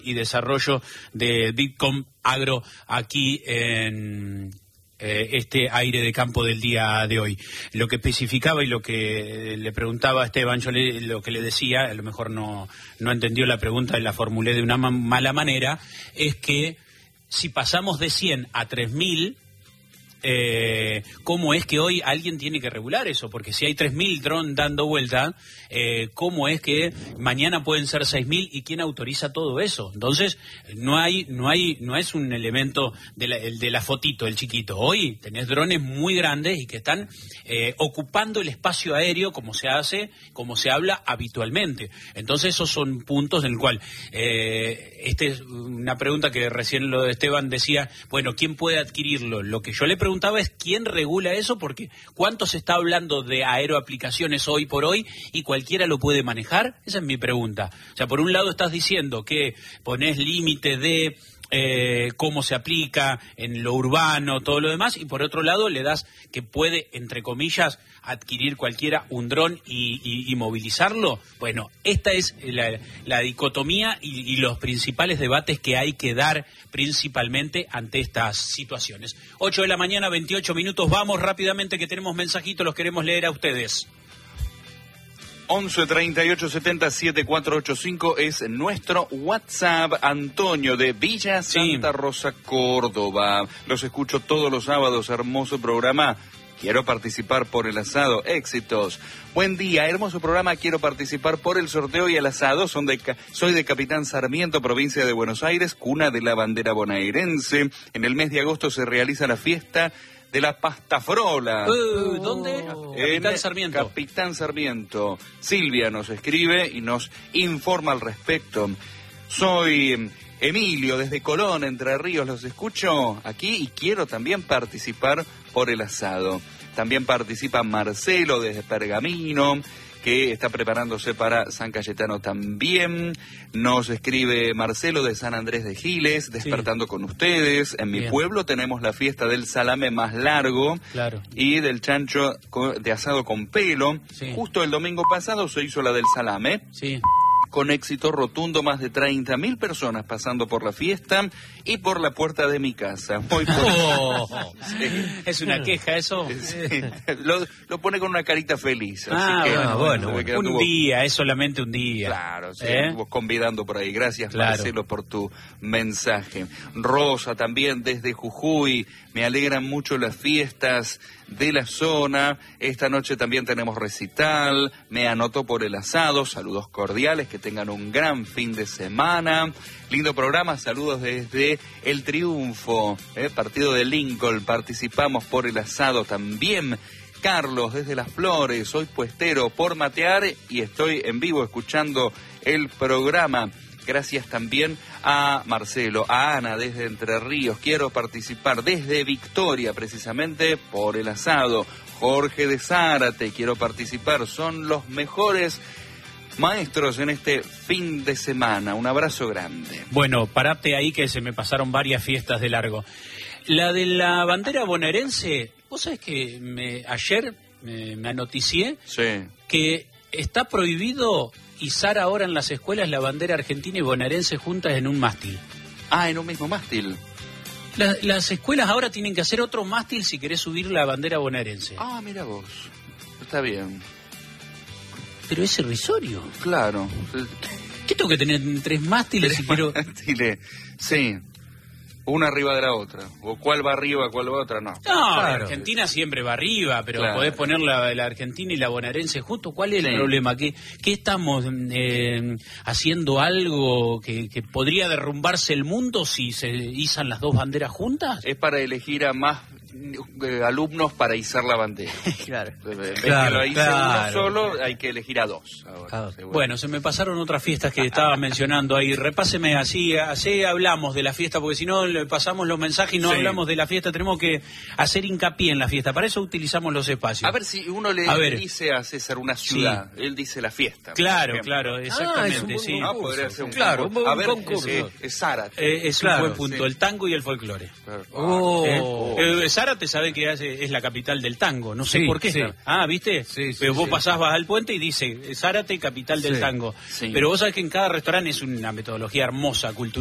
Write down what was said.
y desarrollo de Bitkom Agro aquí en este aire de campo del día de hoy. Lo que especificaba y lo que le preguntaba a Esteban, yo lo que le decía, a lo mejor no entendió la pregunta y la formulé de una mala manera, es que si pasamos de 100 a 3.000, ¿cómo es que hoy alguien tiene que regular eso? Porque si hay 3.000 drones dando vuelta, ¿cómo es que mañana pueden ser 6.000 y quién autoriza todo eso? Entonces, no es un elemento de la fotito, el chiquito. Hoy tenés drones muy grandes y que están ocupando el espacio aéreo como se habla habitualmente. Entonces, esos son puntos en el cual, es una pregunta que recién lo de Esteban decía, bueno, ¿quién puede adquirirlo? Lo que yo le preguntaba es quién regula eso, porque ¿cuánto se está hablando de aeroaplicaciones hoy por hoy y cualquiera lo puede manejar? Esa es mi pregunta. O sea, por un lado estás diciendo que ponés límite de cómo se aplica en lo urbano, todo lo demás, y por otro lado le das que puede, entre comillas, adquirir cualquiera un dron y movilizarlo. Bueno, esta es la dicotomía y los principales debates que hay que dar principalmente ante estas situaciones. 8 de la mañana, 28 minutos, vamos rápidamente que tenemos mensajitos, los queremos leer a ustedes. 11 38 70 7485 es nuestro WhatsApp. Antonio de Villa Santa Rosa, Córdoba. Los escucho todos los sábados, hermoso programa. Quiero participar por el asado, éxitos. Buen día, hermoso programa, quiero participar por el sorteo y el asado. Soy de Capitán Sarmiento, provincia de Buenos Aires, cuna de la bandera bonaerense. En el mes de agosto se realiza la fiesta de la pastafrola. ¿Dónde? Capitán Sarmiento. Capitán Sarmiento. Silvia nos escribe y nos informa al respecto. Soy Emilio, desde Colón, Entre Ríos, los escucho aquí y quiero también participar por el asado. También participa Marcelo desde Pergamino, que está preparándose para San Cayetano también. Nos escribe Marcelo de San Andrés de Giles, despertando con ustedes. En mi pueblo tenemos la fiesta del salame más largo y del chancho de asado con pelo. Justo el domingo pasado se hizo la del salame. Con éxito rotundo, más de 30.000 personas pasando por la fiesta y por la puerta de mi casa. ¿Es una queja eso? Lo pone con una carita feliz. Bueno, un día, es solamente un día. Claro, vos convidando por ahí. Gracias, Marcelo, por tu mensaje. Rosa también desde Jujuy. Me alegran mucho las fiestas de la zona. Esta noche también tenemos recital. Me anoto por el asado. Saludos cordiales, que tengan un gran fin de semana. Lindo programa, saludos desde El Triunfo, partido de Lincoln. Participamos por el asado también. Carlos desde Las Flores, soy puestero por matear y estoy en vivo escuchando el programa. Gracias también a Marcelo, a Ana desde Entre Ríos. Quiero participar desde Victoria, precisamente por el asado. Jorge de Zárate, quiero participar. Son los mejores maestros en este fin de semana. Un abrazo grande. Bueno, parate ahí que se me pasaron varias fiestas de largo. La de la bandera bonaerense, vos sabés que ayer me anoticié que está prohibido izar ahora en las escuelas la bandera argentina y bonaerense juntas en un mástil. En un mismo mástil. Las escuelas ahora tienen que hacer otro mástil si querés subir la bandera bonaerense. Mira vos. Está bien. Pero es irrisorio. Claro. ¿Qué tengo que tener 3 mástiles si quiero? Sí. Una arriba de la otra. ¿O cuál va arriba, cuál va otra? No. La Argentina siempre va arriba, pero podés poner la Argentina y la bonaerense juntos. ¿Cuál es el problema? ¿Qué estamos haciendo algo que podría derrumbarse el mundo si se izan las dos banderas juntas? Es para elegir a más alumnos para izar la bandera. Uno solo, hay que elegir a 2. Bueno, se me pasaron otras fiestas que estaba mencionando ahí. Repáseme así hablamos de la fiesta, porque si no le pasamos los mensajes y no hablamos de la fiesta. Tenemos que hacer hincapié en la fiesta. Para eso utilizamos los espacios. A ver si uno le dice a César una ciudad, él dice la fiesta. Claro, exactamente. Podría ser un concurso. Es Zárate. Es un buen punto, el tango y el folclore. Zárate sabe que es la capital del tango, no sé Sí, por qué. sí. ¿Viste? Sí, pero vos sí. vas al puente y dice Zárate, capital del tango. Sí. Pero vos sabés que en cada restaurante es una metodología hermosa, cultural.